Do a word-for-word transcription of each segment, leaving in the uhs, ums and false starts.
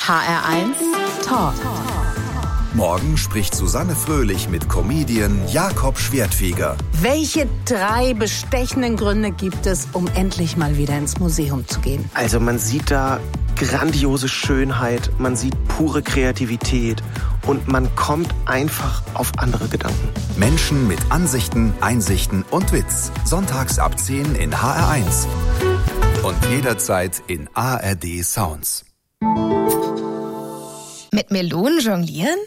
H R eins Talk. Morgen spricht Susanne Fröhlich mit Comedian Jakob Schwertfeger. Welche drei bestechenden Gründe gibt es, um endlich mal wieder ins Museum zu gehen? Also man sieht da grandiose Schönheit, man sieht pure Kreativität und man kommt einfach auf andere Gedanken. Menschen mit Ansichten, Einsichten und Witz. Sonntags ab zehn in H R eins. Und jederzeit in A R D Sounds. Mit Melonen jonglieren?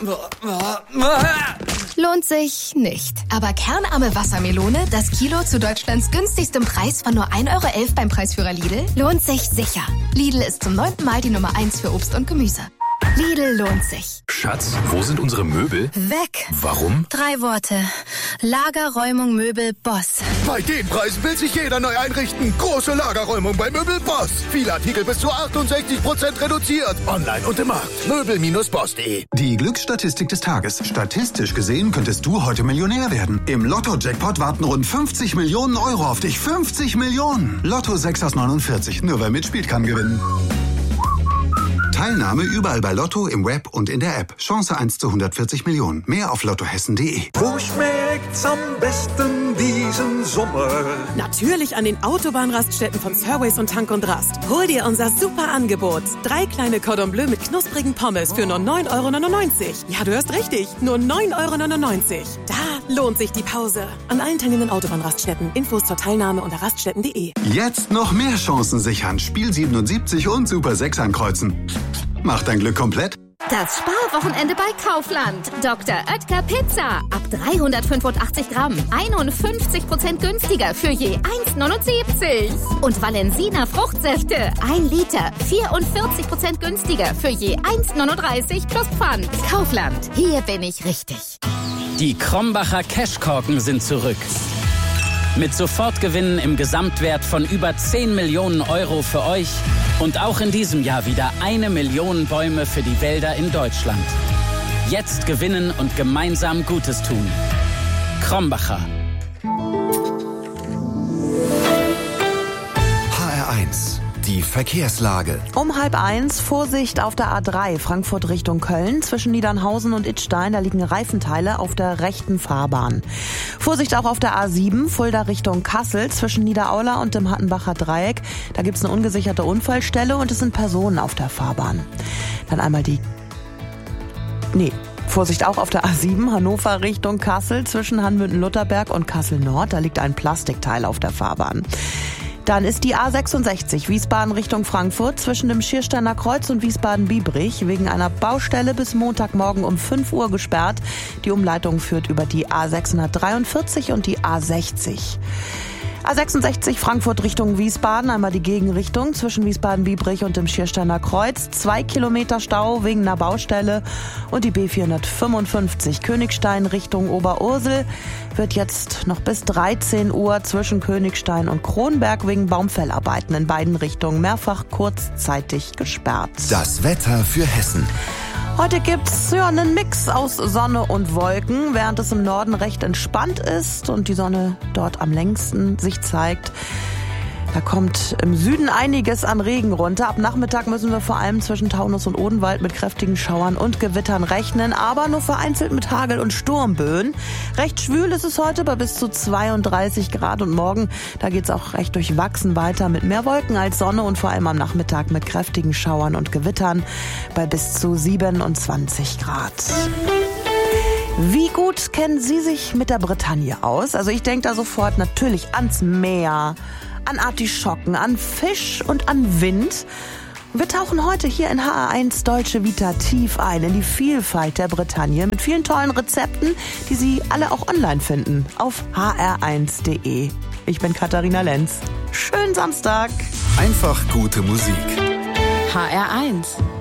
Lohnt sich nicht. Aber kernarme Wassermelone, das Kilo zu Deutschlands günstigstem Preis von nur ein Euro elf beim Preisführer Lidl, lohnt sich sicher. Lidl ist zum neunten Mal die Nummer eins für Obst und Gemüse. Lidl lohnt sich. Schatz, wo sind unsere Möbel? Weg. Warum? Drei Worte. Lagerräumung Möbel Boss. Bei den Preisen will sich jeder neu einrichten. Große Lagerräumung bei Möbel Boss. Viele Artikel bis zu achtundsechzig Prozent reduziert. Online und im Markt. Möbel Bindestrich boss punkt de. Die Glücksstatistik des Tages. Statistisch gesehen könntest du heute Millionär werden. Im Lotto-Jackpot warten rund fünfzig Millionen Euro auf dich. fünfzig Millionen! Lotto sechs aus neunundvierzig. Nur wer mitspielt, kann gewinnen. Teilnahme überall bei Lotto, im Web und in der App. Chance eins zu hundertvierzig Millionen. Mehr auf lottohessen punkt de. Wo schmeckt's am besten diesen Sommer? Natürlich an den Autobahnraststätten von Surways und Tank und Rast. Hol dir unser super Angebot. Drei kleine Cordon Bleu mit knusprigen Pommes für nur neun Euro neunundneunzig. Ja, du hörst richtig. Nur neun Euro neunundneunzig. Da lohnt sich die Pause. An allen teilnehmenden Autobahnraststätten. Infos zur Teilnahme unter raststätten punkt de. Jetzt noch mehr Chancen sichern. Spiel siebenundsiebzig und Super sechs ankreuzen. Mach dein Glück komplett. Das Sparwochenende bei Kaufland. Doktor Oetker Pizza. Ab dreihundertfünfundachtzig Gramm. einundfünfzig Prozent günstiger für je eins neunundsiebzig. Und Valensina Fruchtsäfte. ein Liter. vierundvierzig Prozent günstiger für je eins neununddreißig plus Pfand. Kaufland. Hier bin ich richtig. Die Krombacher Cashkorken sind zurück. Mit Sofortgewinnen im Gesamtwert von über zehn Millionen Euro für euch. Und auch in diesem Jahr wieder eine Million Bäume für die Wälder in Deutschland. Jetzt gewinnen und gemeinsam Gutes tun. Krombacher. H R eins. Die Verkehrslage. Um halb eins, Vorsicht auf der A drei, Frankfurt Richtung Köln. Zwischen Niedernhausen und Idstein, da liegen Reifenteile auf der rechten Fahrbahn. Vorsicht auch auf der A sieben, Fulda Richtung Kassel. Zwischen Niederaula und dem Hattenbacher Dreieck, da gibt's eine ungesicherte Unfallstelle und es sind Personen auf der Fahrbahn. Dann einmal die... Nee... Vorsicht auch auf der A sieben, Hannover Richtung Kassel. Zwischen Hanmünden-Lutherberg und Kassel-Nord, da liegt ein Plastikteil auf der Fahrbahn. Dann ist die A sechsundsechzig, Wiesbaden Richtung Frankfurt, zwischen dem Schiersteiner Kreuz und Wiesbaden-Biebrich wegen einer Baustelle bis Montagmorgen um fünf Uhr gesperrt. Die Umleitung führt über die A sechshundertdreiundvierzig und die A sechzig. A sechsundsechzig Frankfurt Richtung Wiesbaden, einmal die Gegenrichtung zwischen Wiesbaden-Biebrich und dem Schiersteiner Kreuz. Zwei Kilometer Stau wegen einer Baustelle. Und die B vierhundertfünfundfünfzig Königstein Richtung Oberursel wird jetzt noch bis dreizehn Uhr zwischen Königstein und Kronberg wegen Baumfellarbeiten in beiden Richtungen mehrfach kurzzeitig gesperrt. Das Wetter für Hessen. Heute gibt's ja einen Mix aus Sonne und Wolken, während es im Norden recht entspannt ist und die Sonne dort am längsten sich zeigt. Da kommt im Süden einiges an Regen runter. Ab Nachmittag müssen wir vor allem zwischen Taunus und Odenwald mit kräftigen Schauern und Gewittern rechnen, aber nur vereinzelt mit Hagel und Sturmböen. Recht schwül ist es heute bei bis zu zweiunddreißig Grad und morgen, da geht's auch recht durchwachsen weiter mit mehr Wolken als Sonne und vor allem am Nachmittag mit kräftigen Schauern und Gewittern bei bis zu siebenundzwanzig Grad. Wie gut kennen Sie sich mit der Bretagne aus? Also ich denke da sofort natürlich ans Meer, an Artischocken, an Fisch und an Wind. Wir tauchen heute hier in H R eins Deutsche Vita tief ein in die Vielfalt der Bretagne mit vielen tollen Rezepten, die Sie alle auch online finden auf h r eins punkt de. Ich bin Katharina Lenz. Schönen Samstag. Einfach gute Musik. H R eins.